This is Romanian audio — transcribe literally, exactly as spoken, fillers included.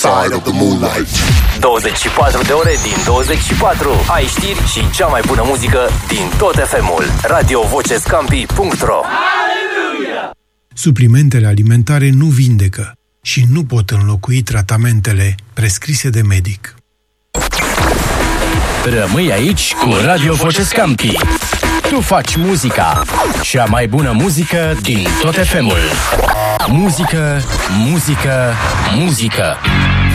side of the moonlight. douăzeci și patru de ore din douăzeci și patru. Ai știri și cea mai bună muzică din tot F M-ul. radio voce scampi punct ro. Suplimentele alimentare nu vindecă și nu pot înlocui tratamentele prescrise de medic. Rămâi aici cu Radio Voce Scampi. Tu faci muzica, cea mai bună muzică din tot F M-ul. Muzică, muzică, muzică.